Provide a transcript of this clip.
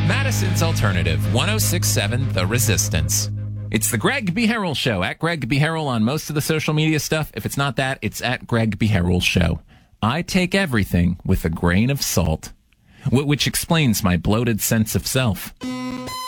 Madison's Alternative, 106.7 The Resistance. It's the Greg B. Harrell Show, at Greg B. Harrell on most of the social media stuff. If it's not that, it's at Greg B. Harrell Show. I take everything with a grain of salt, which explains my bloated sense of self.